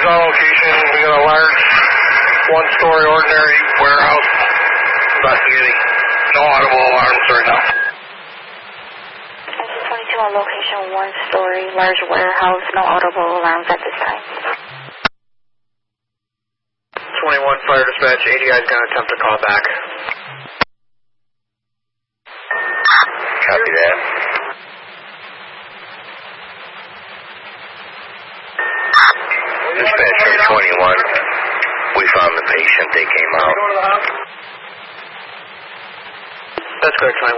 on location. We got a large one-story ordinary warehouse. Investigating. No audible alarms right now. 22 on location, one-story large warehouse. No audible alarms at this time. 21 Fire Dispatch, ADI is going to attempt to call back. Copy that. Dispatcher 21, we found the patient, they came out. That's correct, 21.